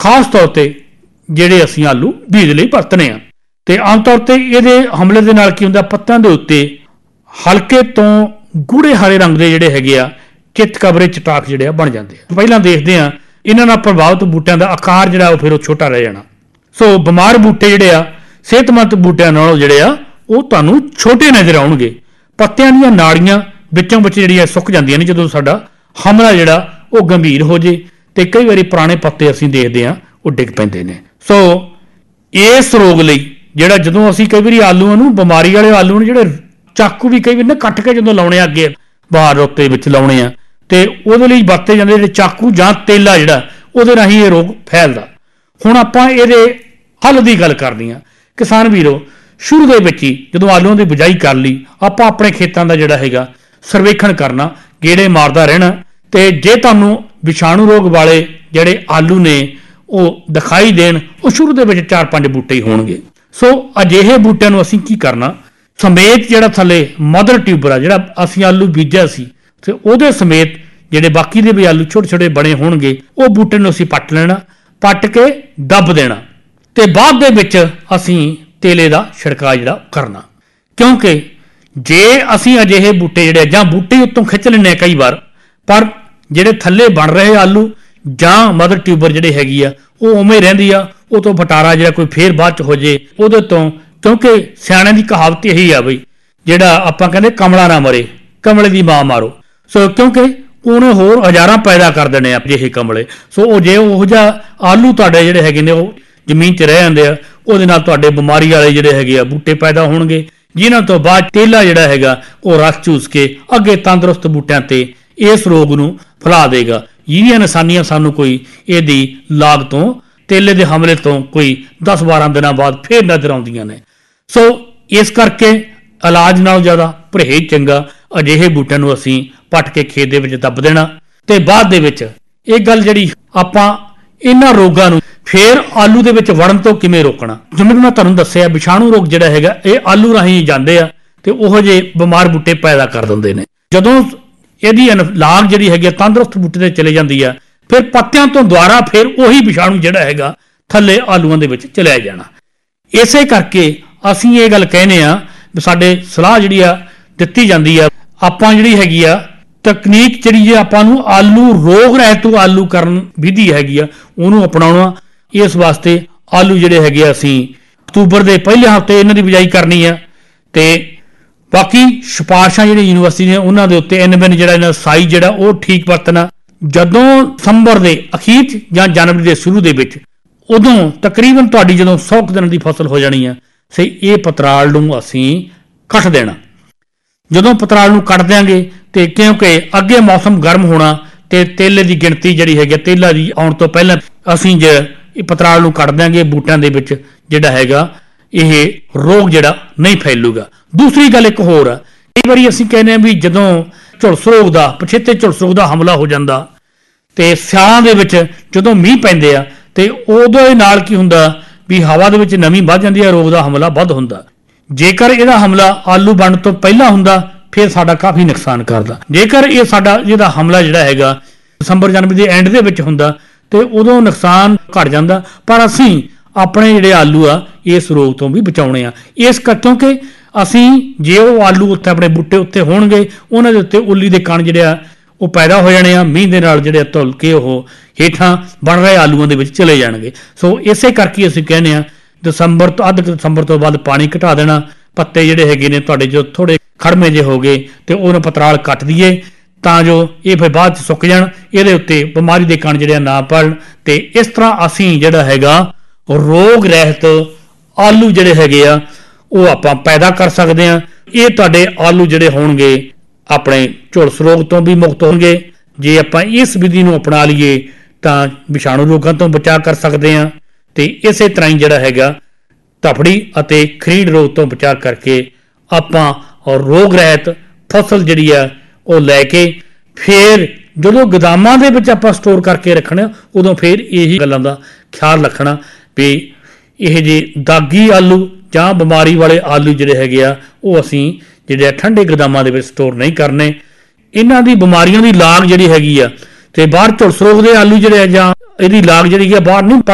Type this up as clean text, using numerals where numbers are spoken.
खास तौर पर ਜਿਹੜੇ ਅਸੀਂ ਆਲੂ ਬੀਜ ਲਈ ਵਰਤਨੇ ਆ। ਤੇ ਆਮ ਤੌਰ ਤੇ ਇਹਦੇ ਹਮਲੇ ਦੇ ਨਾਲ ਕੀ ਹੁੰਦਾ, ਪੱਤਿਆਂ ਦੇ ਉੱਤੇ ਹਲਕੇ ਤੋਂ ਗੂੜੇ ਹਰੇ ਰੰਗ ਦੇ ਜਿਹੜੇ ਹੈਗੇ ਆ ਚਿੱਤ ਕਵਰੇ ਚਟਾਕ ਜਿਹੜੇ ਆ ਬਣ ਜਾਂਦੇ ਆ। ਪਹਿਲਾਂ ਦੇਖਦੇ ਆ ਇਹਨਾਂ ਨਾਲ ਪ੍ਰਭਾਵਿਤ ਬੂਟਿਆਂ ਦਾ ਆਕਾਰ ਜਿਹੜਾ ਉਹ ਫਿਰ ਉਹ ਛੋਟਾ ਰਹਿ ਜਾਣਾ। ਸੋ ਬਿਮਾਰ ਬੂਟੇ ਜਿਹੜੇ ਆ ਸਿਹਤਮੰਦ ਬੂਟਿਆਂ ਨਾਲੋਂ ਜਿਹੜੇ ਆ ਉਹ ਤੁਹਾਨੂੰ ਛੋਟੇ ਨਜ਼ਰ ਆਉਣਗੇ। ਪੱਤਿਆਂ ਦੀਆਂ ਨਾੜੀਆਂ ਵਿੱਚੋਂ ਵਿੱਚ ਜਿਹੜੀਆਂ ਸੁੱਕ ਜਾਂਦੀਆਂ ਨੇ ਜਦੋਂ ਸਾਡਾ ਹਮਲਾ ਜਿਹੜਾ ਉਹ ਗੰਭੀਰ ਹੋ ਜੇ, ਤੇ ਕਈ ਵਾਰੀ ਪੁਰਾਣੇ ਪੱਤੇ ਅਸੀਂ ਦੇਖਦੇ ਆ ਉਹ ਡਿੱਗ ਪੈਂਦੇ ਨੇ। ਸੋ ਇਸ ਰੋਗ ਲਈ ਜਿਹੜਾ ਜਦੋਂ ਅਸੀਂ ਕਈ ਵਾਰੀ ਆਲੂਆਂ ਨੂੰ, ਬਿਮਾਰੀ ਵਾਲੇ ਆਲੂ ਨੂੰ ਜਿਹੜੇ ਚਾਕੂ ਵੀ ਕਈ ਵਾਰ ਨਾ ਕੱਟ ਕੇ ਜਦੋਂ ਲਾਉਣੇ ਆ ਅੱਗੇ ਬਾਹਰ ਉੱਤੇ ਵਿੱਚ ਲਾਉਣੇ ਆ, ਤੇ ਉਹਦੇ ਲਈ ਵਰਤੇ ਜਾਂਦੇ ਜਿਹੜੇ ਚਾਕੂ ਜਾਂ ਤੇਲਾ ਜਿਹੜਾ ਉਹਦੇ ਰਾਹੀਂ ਇਹ ਰੋਗ ਫੈਲਦਾ। ਹੁਣ ਆਪਾਂ ਇਹਦੇ ਹੱਲ ਦੀ ਗੱਲ ਕਰਨੀ ਆ। ਕਿਸਾਨ ਵੀਰੋ, ਸ਼ੁਰੂ ਦੇ ਵਿੱਚ ਹੀ ਜਦੋਂ ਆਲੂਆਂ ਦੀ ਬਿਜਾਈ ਕਰ ਲਈ, ਆਪਾਂ ਆਪਣੇ ਖੇਤਾਂ ਦਾ ਜਿਹੜਾ ਹੈਗਾ ਸਰਵੇਖਣ ਕਰਨਾ, ਗੇੜੇ ਮਾਰਦਾ ਰਹਿਣਾ। ਤੇ ਜੇ ਤੁਹਾਨੂੰ ਵਿਸ਼ਾਣੂ ਰੋਗ ਵਾਲੇ ਜਿਹੜੇ ਆਲੂ ਨੇ ਉਹ ਦਿਖਾਈ ਦੇਣ, ਉਹ ਸ਼ੁਰੂ ਦੇ ਵਿੱਚ 4-5 ਬੂਟੇ ਹੀ ਹੋਣਗੇ। ਸੋ ਅਜਿਹੇ ਬੂਟਿਆਂ ਨੂੰ ਅਸੀਂ ਕੀ ਕਰਨਾ, ਸਮੇਤ ਜਿਹੜਾ ਥੱਲੇ ਮਦਰ ਟਿਊਬਰ ਆ ਜਿਹੜਾ ਅਸੀਂ ਆਲੂ ਬੀਜਿਆ ਸੀ, ਤੇ ਉਹਦੇ ਸਮੇਤ ਜਿਹੜੇ ਬਾਕੀ ਦੇ ਵੀ ਆਲੂ ਛੋਟੇ ਛੋਟੇ ਬਣੇ ਹੋਣਗੇ, ਉਹ ਬੂਟੇ ਨੂੰ ਅਸੀਂ ਪੱਟ ਲੈਣਾ, ਪੱਟ ਕੇ ਦੱਬ ਦੇਣਾ, ਤੇ ਬਾਅਦ ਦੇ ਵਿੱਚ ਅਸੀਂ ਤੇਲੇ ਦਾ ਛਿੜਕਾਅ ਜਿਹੜਾ ਕਰਨਾ। ਕਿਉਂਕਿ ਜੇ ਅਸੀਂ ਅਜਿਹੇ ਬੂਟੇ ਜਿਹੜੇ ਜਾਂ ਬੂਟੇ ਉੱਤੋਂ ਖਿੱਚ ਲੈਂਦੇ ਕਈ ਵਾਰ, ਪਰ ਜਿਹੜੇ ਥੱਲੇ ਬਣ ਰਹੇ ਆਲੂ ਜਾਂ ਮਦਰ ਟਿਊਬਰ ਜਿਹੜੇ ਹੈਗੀ ਆ ਉਹ ਉਵੇਂ ਰਹਿੰਦੀ ਆ, ਉਹ ਤੋਂ ਫਟਾਰਾ ਜਿਹੜਾ ਕੋਈ ਫੇਰ ਬਾਅਦ ਚ ਹੋ ਜੇ ਉਹਦੇ ਤੋਂ। ਕਿਉਂਕਿ ਸਿਆਣਿਆਂ ਦੀ ਕਹਾਵਤ ਇਹੀ ਆ ਬਈ, ਜਿਹੜਾ ਆਪਾਂ ਕਹਿੰਦੇ ਕਮਲਾ ਨਾ ਮਰੇ, ਕਮਲੇ ਦੀ ਮਾਂ ਮਾਰੋ। ਸੋ ਕਿਉਂਕਿ ਉਹਨੇ ਹੋਰ ਹਜ਼ਾਰਾਂ ਪੈਦਾ ਕਰ ਦੇਣੇ ਆ ਅਜਿਹੇ ਕਮਲੇ। ਸੋ ਉਹ ਜੇ ਉਹੋ ਜਿਹਾ ਆਲੂ ਤੁਹਾਡੇ ਜਿਹੜੇ ਹੈਗੇ ਨੇ ਉਹ ਜ਼ਮੀਨ 'ਚ ਰਹਿ ਜਾਂਦੇ ਆ, ਉਹਦੇ ਨਾਲ ਤੁਹਾਡੇ ਬਿਮਾਰੀ ਵਾਲੇ ਜਿਹੜੇ ਹੈਗੇ ਆ ਬੂਟੇ ਪੈਦਾ ਹੋਣਗੇ, ਜਿਨ੍ਹਾਂ ਤੋਂ ਬਾਅਦ ਤੇਲਾ ਜਿਹੜਾ ਹੈਗਾ ਉਹ ਰਸ ਚੂਸ ਕੇ ਅੱਗੇ ਤੰਦਰੁਸਤ ਬੂਟਿਆਂ ਤੇ ਇਸ ਰੋਗ ਨੂੰ ਫੈਲਾ ਦੇਗਾ। ਜਿਹਦੀਆਂ ਨਿਸ਼ਾਨੀਆਂ ਸਾਨੂੰ ਕੋਈ ਇਹਦੀ ਲਾਗ ਤੋਂ, ਤੇਲੇ ਦੇ ਹਮਲੇ ਤੋਂ ਕੋਈ 10-12 ਦਿਨਾਂ ਬਾਅਦ ਫੇਰ ਨਜ਼ਰ ਆਉਂਦੀਆਂ ਨੇ। ਸੋ ਇਸ ਕਰਕੇ ਇਲਾਜ ਨਾਲੋਂ ਜ਼ਿਆਦਾ ਪਰਹੇਜ਼ ਚੰਗਾ। ਅਜਿਹੇ ਬੂਟਿਆਂ ਨੂੰ ਅਸੀਂ ਪੱਟ ਕੇ ਖੇਤ ਦੇ ਵਿੱਚ ਦੱਬ ਦੇਣਾ, ਤੇ ਬਾਅਦ ਦੇ ਵਿੱਚ ਇਹ ਗੱਲ ਜਿਹੜੀ ਆਪਾਂ ਇਹਨਾਂ ਰੋਗਾਂ ਨੂੰ ਫੇਰ ਆਲੂ ਦੇ ਵਿੱਚ ਵੜਨ ਤੋਂ ਕਿਵੇਂ ਰੋਕਣਾ। ਜਿਵੇਂ ਮੈਂ ਤੁਹਾਨੂੰ ਦੱਸਿਆ, ਵਿਸ਼ਾਣੂ ਰੋਗ ਜਿਹੜਾ ਹੈਗਾ ਇਹ ਆਲੂ ਰਾਹੀਂ ਜਾਂਦੇ ਆ ਤੇ ਉਹੋ ਜਿਹੇ ਬਿਮਾਰ ਬੂਟੇ ਪੈਦਾ ਕਰ ਦਿੰਦੇ ਨੇ। ਜਦੋਂ ਇਹਦੀ ਲਾਗ ਜਿਹੜੀ ਹੈਗੀ ਤੰਦਰੁਸਤ ਬੂਟੇ ਤੇ ਚਲੇ ਜਾਂਦੀ ਆ, ਫਿਰ ਪੱਤਿਆਂ ਤੋਂ ਦੁਆਰਾ ਫਿਰ ਉਹੀ ਵਿਸ਼ਾਣੂ ਜਿਹੜਾ ਹੈਗਾ ਥੱਲੇ ਆਲੂਆਂ ਦੇ ਵਿੱਚ ਚਲਿਆ ਜਾਣਾ। ਇਸੇ ਕਰਕੇ ਅਸੀਂ ਇਹ ਗੱਲ ਕਹਿੰਦੇ ਆ, ਸਾਡੇ ਸਲਾਹ ਜਿਹੜੀ ਆ ਦਿੱਤੀ ਜਾਂਦੀ ਆ, ਆਪਾਂ ਜਿਹੜੀ ਹੈਗੀ ਆ ਤਕਨੀਕ ਜਿਹੜੀ ਆਪਾਂ ਨੂੰ ਆਲੂ ਰੋਗ ਰਹਿਤ ਆਲੂ ਕਰਨ ਵਿਧੀ ਹੈਗੀ ਆ ਉਹਨੂੰ ਅਪਣਾਉਣਾ। ਇਸ ਵਾਸਤੇ ਆਲੂ ਜਿਹੜੇ ਹੈਗੇ ਆ ਅਸੀਂ ਅਕਤੂਬਰ ਦੇ ਪਹਿਲੇ ਹਫ਼ਤੇ ਇਹਨਾਂ ਦੀ ਬਿਜਾਈ ਕਰਨੀ ਆ, ਤੇ ਬਾਕੀ ਸਿਫਾਰਸ਼ਾਂ ਜਿਹੜੀ ਯੂਨੀਵਰਸਿਟੀ ਨੇ ਉਹਨਾਂ ਦੇ ਉੱਤੇ NBN ਜਿਹੜਾ ਇਹਨਾਂ ਸਾਈਜ਼ ਜਿਹੜਾ ਉਹ ਠੀਕ ਵਰਤਣਾ। ਜਦੋਂ ਦਸੰਬਰ ਦੇ ਅਖੀਰ 'ਚ ਜਾਂ ਜਨਵਰੀ ਦੇ ਸ਼ੁਰੂ ਦੇ ਵਿੱਚ, ਉਦੋਂ ਤਕਰੀਬਨ ਤੁਹਾਡੀ ਜਦੋਂ 100 ਦਿਨਾਂ ਦੀ ਫਸਲ ਹੋ ਜਾਣੀ ਆ, ਸਹੀ ਇਹ ਪਤਰਾਲ ਨੂੰ ਅਸੀਂ ਕੱਟ ਦੇਣਾ। ਜਦੋਂ ਪਤਰਾਲ ਨੂੰ ਕੱਟ ਦਿਆਂਗੇ ਤੇ ਕਿਉਂਕਿ ਅੱਗੇ ਮੌਸਮ ਗਰਮ ਹੋਣਾ ਤੇ ਤੇਲੇ ਦੀ ਗਿਣਤੀ ਜਿਹੜੀ ਹੈਗੀ ਤੇਲਾ ਦੀ ਆਉਣ ਤੋਂ ਪਹਿਲਾਂ ਅਸੀਂ ਜੇ ਇਹ ਪਤਰਾਲ ਨੂੰ ਕੱਟ ਦਿਆਂਗੇ, ਬੂਟਿਆਂ ਦੇ ਵਿੱਚ ਜਿਹੜਾ ਹੈਗਾ ਇਹ ਰੋਗ ਜਿਹੜਾ ਨਹੀਂ ਫੈਲੂਗਾ। ਦੂਸਰੀ ਗੱਲ ਇੱਕ ਹੋਰ ਆ, ਕਈ ਵਾਰੀ ਅਸੀਂ ਕਹਿੰਦੇ ਆ ਵੀ ਜਦੋਂ ਝੁਲਸ ਰੋਗ ਦਾ, ਪਛੇਤੇ ਝੁਲਸ ਰੋਗ ਦਾ ਹਮਲਾ ਹੋ ਜਾਂਦਾ ਤੇ ਸਿਆਲਾਂ ਦੇ ਵਿੱਚ ਜਦੋਂ ਮੀਂਹ ਪੈਂਦੇ ਆ ਤੇ ਉਹਦੇ ਨਾਲ ਕੀ ਹੁੰਦਾ ਵੀ ਹਵਾ ਦੇ ਵਿੱਚ ਨਮੀ ਵੱਧ ਜਾਂਦੀ ਹੈ, ਰੋਗ ਦਾ ਹਮਲਾ ਵੱਧ ਹੁੰਦਾ। ਜੇਕਰ ਇਹਦਾ ਹਮਲਾ ਆਲੂ ਬਣਨ ਤੋਂ ਪਹਿਲਾਂ ਹੁੰਦਾ ਫਿਰ ਸਾਡਾ ਕਾਫੀ ਨੁਕਸਾਨ ਕਰਦਾ। ਜੇਕਰ ਇਹ ਸਾਡਾ ਜਿਹਦਾ ਹਮਲਾ ਜਿਹੜਾ ਹੈਗਾ ਦਸੰਬਰ ਜਨਵਰੀ ਦੇ ਐਂਡ ਦੇ ਵਿੱਚ ਹੁੰਦਾ ਤੇ ਉਦੋਂ ਨੁਕਸਾਨ ਘਟ ਜਾਂਦਾ। ਪਰ ਅਸੀਂ ਆਪਣੇ ਜਿਹੜੇ ਆਲੂ ਆ ਇਸ ਰੋਗ ਤੋਂ ਵੀ ਬਚਾਉਣੇ ਆ। ਇਸ ਕਿਉਂਕਿ ਅਸੀਂ ਜੇ ਉਹ ਆਲੂ ਉੱਤੇ ਆਪਣੇ ਬੂਟੇ ਉੱਤੇ ਹੋਣਗੇ, ਉਹਨਾਂ ਦੇ ਉੱਤੇ ਉੱਲੀ ਦੇ ਕਣ ਜਿਹੜੇ ਆ ਉਹ ਪੈਦਾ ਹੋ ਜਾਣੇ ਆ, ਮੀਂਹ ਦੇ ਨਾਲ ਜਿਹੜੇ ਧੁਲ ਕੇ ਉਹ ਹੇਠਾਂ ਬਣ ਰਹੇ ਆਲੂਆਂ ਦੇ ਵਿੱਚ ਚਲੇ ਜਾਣਗੇ। ਸੋ ਇਸੇ ਕਰਕੇ ਅਸੀਂ ਕਹਿੰਦੇ ਆ ਦਸੰਬਰ ਤੋਂ ਅੱਧ ਦਸੰਬਰ ਤੋਂ ਬਾਅਦ ਪਾਣੀ ਘਟਾ ਦੇਣਾ। ਪੱਤੇ ਜਿਹੜੇ ਹੈਗੇ ਨੇ ਤੁਹਾਡੇ ਜੋ ਥੋੜੇ ਖੜਮੇ ਜੇ ਹੋ ਗਏ ਤੇ ਉਹਨਾਂ ਪਤਰਾਲ ਕੱਟ ਦਈਏ ਤਾਂ ਜੋ ਇਹ ਫਿਰ ਬਾਅਦ 'ਚ ਸੁੱਕ ਜਾਣ, ਇਹਦੇ ਉੱਤੇ ਬਿਮਾਰੀ ਦੇ ਕਣ ਜਿਹੜੇ ਨਾ ਪੜਨ। ਤੇ ਇਸ ਤਰ੍ਹਾਂ ਅਸੀਂ ਜਿਹੜਾ ਹੈਗਾ ਰੋਗ ਰਹਿਤ ਆਲੂ ਜਿਹੜੇ ਹੈਗੇ ਆ ਉਹ ਆਪਾਂ ਪੈਦਾ ਕਰ ਸਕਦੇ ਆ। ਇਹ ਤੁਹਾਡੇ ਆਲੂ ਜਿਹੜੇ ਹੋਣਗੇ ਆਪਣੇ ਝੁਲਸ ਰੋਗ ਤੋਂ ਵੀ ਮੁਕਤ ਹੋਣਗੇ। ਜੇ ਆਪਾਂ ਇਸ ਵਿਧੀ ਨੂੰ ਅਪਣਾ ਲਈਏ ਤਾਂ ਵਿਸ਼ਾਣੂ ਰੋਗਾਂ ਤੋਂ ਬਚਾਅ ਕਰ ਸਕਦੇ ਆ, ਤੇ ਇਸੇ ਤਰ੍ਹਾਂ ਹੀ ਜਿਹੜਾ ਹੈਗਾ ਧਫੜੀ ਅਤੇ ਖਰੀੜ ਰੋਗ ਤੋਂ ਬਚਾਅ ਕਰਕੇ ਆਪਾਂ ਰੋਗ ਰਹਿਤ ਫਸਲ ਜਿਹੜੀ ਆ ਉਹ ਲੈ ਕੇ ਫਿਰ ਜਦੋਂ ਗੋਦਾਮਾਂ ਦੇ ਵਿੱਚ ਆਪਾਂ ਸਟੋਰ ਕਰਕੇ ਰੱਖਣਾ, ਉਦੋਂ ਫਿਰ ਇਹੀ ਗੱਲਾਂ ਦਾ ਖਿਆਲ ਰੱਖਣਾ ਵੀ ਇਹ ਜੇ ਦਾਗੀ ਆਲੂ ਜਾਂ ਬਿਮਾਰੀ ਵਾਲੇ ਆਲੂ ਜਿਹੜੇ ਹੈਗੇ ਆ ਉਹ ਅਸੀਂ ਜਿਹੜੇ ਠੰਡੇ ਗੋਦਾਮਾਂ ਦੇ ਵਿੱਚ ਸਟੋਰ ਨਹੀਂ ਕਰਨੇ। ਇਹਨਾਂ ਦੀ ਬਿਮਾਰੀਆਂ ਦੀ ਲਾਗ ਜਿਹੜੀ ਹੈਗੀ ਆ ਤੇ ਬਾਹਰ ਝੁਲਸ ਰੋਗ ਦੇ ਆਲੂ ਜਿਹੜੇ ਆ ਜਾਂ ਇਹਦੀ ਲਾਗ ਜਿਹੜੀ ਹੈ ਬਾਹਰ ਨਹੀਂ